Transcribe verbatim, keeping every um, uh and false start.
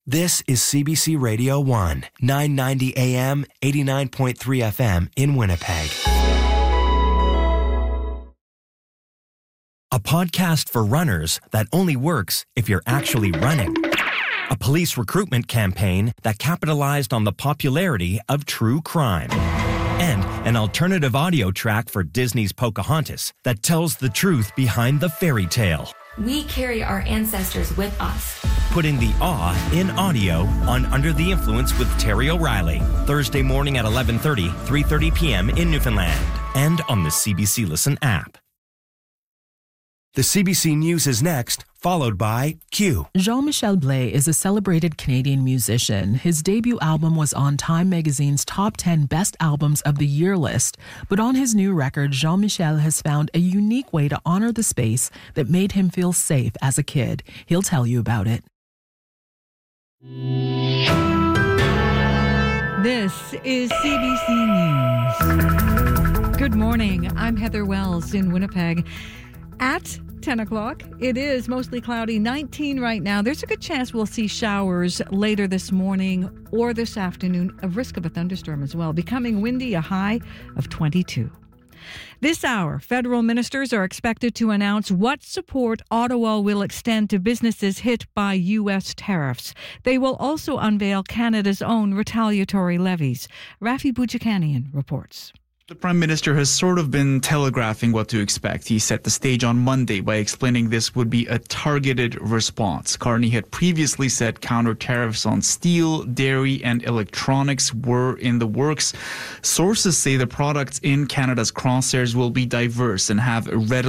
This is C B C Radio one, nine ninety A M, eighty-nine point three F M in Winnipeg. A podcast for runners that only works if you're actually running. A police recruitment campaign that capitalized on the popularity of true crime. And an alternative audio track for Disney's Pocahontas that tells the truth behind the fairy tale. We carry our ancestors with us. Putting the awe in audio on Under the Influence with Terry O'Reilly. Thursday morning at eleven thirty, three thirty p.m. in Newfoundland. And on the C B C Listen app. The C B C News is next, followed by Q. Jean-Michel Blais is a celebrated Canadian musician. His debut album was on Time magazine's top ten best albums of the year list. But on his new record, Jean-Michel has found a unique way to honor the space that made him feel safe as a kid. He'll tell you about it. This is C B C News. Good morning. I'm Heather Wells in Winnipeg. At ten o'clock, it is mostly cloudy, nineteen right now. There's a good chance we'll see showers later this morning or this afternoon, a risk of a thunderstorm as well. Becoming windy, a high of twenty-two. This hour, federal ministers are expected to announce what support Ottawa will extend to businesses hit by U S tariffs. They will also unveil Canada's own retaliatory levies. Rafi Boudjikanian reports. The Prime Minister has sort of been telegraphing what to expect. He set the stage on Monday by explaining this would be a targeted response. Carney had previously said counter tariffs on steel, dairy, and electronics were in the works. Sources say the products in Canada's crosshairs will be diverse and have readily